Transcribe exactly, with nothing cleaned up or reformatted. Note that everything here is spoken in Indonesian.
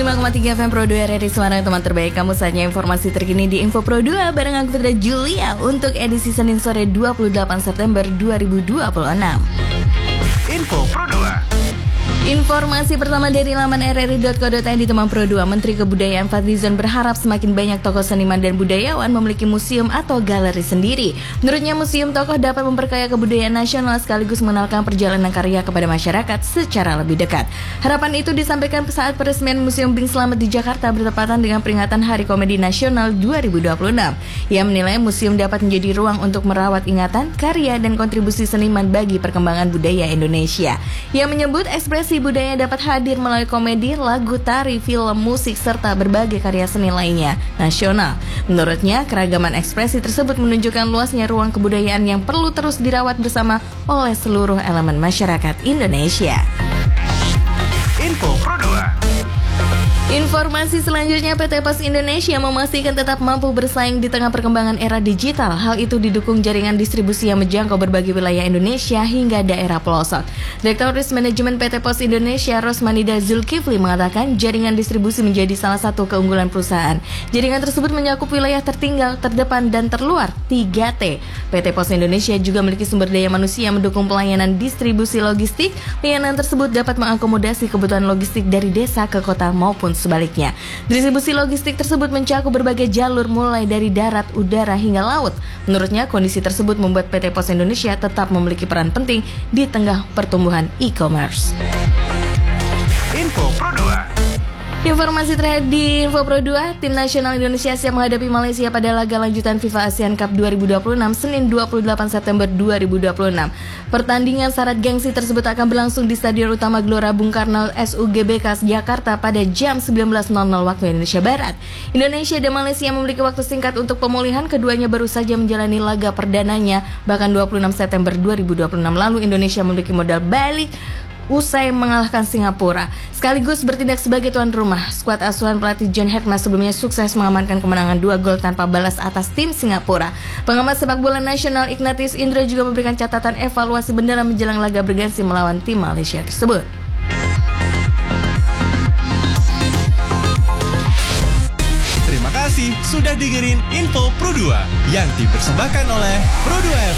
lima koma tiga F M Pro dua R R I Semarang, teman terbaik kamu. Saatnya informasi terkini di Info Pro dua bareng aku Fitra Julia untuk edisi Senin sore dua puluh delapan September dua ribu dua puluh enam. Info Pro dua. Informasi pertama dari laman r r i dot co dot i d teman Pro dua. Menteri Kebudayaan Fadlizon berharap semakin banyak tokoh seniman dan budayawan memiliki museum atau galeri sendiri. Menurutnya museum tokoh dapat memperkaya kebudayaan nasional sekaligus mengenalkan perjalanan karya kepada masyarakat secara lebih dekat. Harapan itu disampaikan saat peresmian Museum Bing Slamet di Jakarta bertepatan dengan peringatan Hari Komedi Nasional dua ribu dua puluh enam. Ia menilai museum dapat menjadi ruang untuk merawat ingatan, karya, dan kontribusi seniman bagi perkembangan budaya Indonesia. Ia menyebut ekspresi budaya dapat hadir melalui komedi, lagu, tari, film, musik, serta berbagai karya seni lainnya nasional. Menurutnya, keragaman ekspresi tersebut menunjukkan luasnya ruang kebudayaan yang perlu terus dirawat bersama oleh seluruh elemen masyarakat Indonesia. Info Pro dua. Informasi selanjutnya, P T Pos Indonesia memastikan tetap mampu bersaing di tengah perkembangan era digital. Hal itu didukung jaringan distribusi yang menjangkau berbagai wilayah Indonesia hingga daerah pelosok. Direktur Risk Manajemen P T Pos Indonesia, Rosmanida Zulkifli, mengatakan jaringan distribusi menjadi salah satu keunggulan perusahaan. Jaringan tersebut mencakup wilayah tertinggal, terdepan, dan terluar tiga T. P T Pos Indonesia juga memiliki sumber daya manusia mendukung pelayanan distribusi logistik. Layanan tersebut dapat mengakomodasi kebutuhan logistik dari desa ke kota maupun sebaliknya. Distribusi logistik tersebut mencakup berbagai jalur mulai dari darat, udara, hingga laut. Menurutnya, kondisi tersebut membuat P T Pos Indonesia tetap memiliki peran penting di tengah pertumbuhan e-commerce. Info Pro dua. Informasi terakhir di Info Pro dua, tim nasional Indonesia siap menghadapi Malaysia pada laga lanjutan FIFA ASEAN Cup dua ribu dua puluh enam Senin dua puluh delapan September dua ribu dua puluh enam. Pertandingan syarat gengsi tersebut akan berlangsung di Stadion Utama Gelora Bung Karno S U G B K Jakarta pada jam sembilan belas waktu Indonesia Barat. Indonesia dan Malaysia memiliki waktu singkat untuk pemulihan. Keduanya baru saja menjalani laga perdananya. Bahkan dua puluh enam September dua ribu dua puluh enam lalu Indonesia memiliki modal balik usai mengalahkan Singapura, sekaligus bertindak sebagai tuan rumah. Skuad asuhan pelatih John Heckma sebelumnya sukses mengamankan kemenangan dua gol tanpa balas atas tim Singapura. Pengamat sepak bola nasional Ignatius Indra juga memberikan catatan evaluasi bendera menjelang laga bergengsi melawan tim Malaysia tersebut. Terima kasih sudah dengerin Info Pro dua yang dipersembahkan oleh Pro dua F